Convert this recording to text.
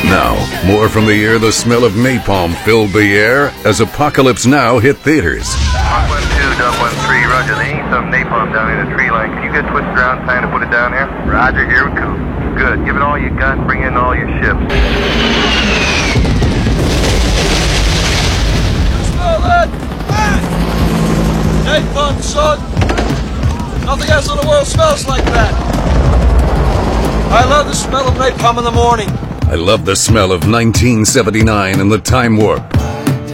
Now, more from the year the smell of napalm filled the air as Apocalypse Now hit theaters. 112.13, roger. They ain't some napalm down in the tree line. Can you get twisted around time to put it down here? Roger, here we come. Good. Give it all you got and bring in all your ships. Smell that? Napalm, son. Nothing else in the world smells like that. I love the smell of napalm in the morning. I love the smell of 1979 and the Time Warp.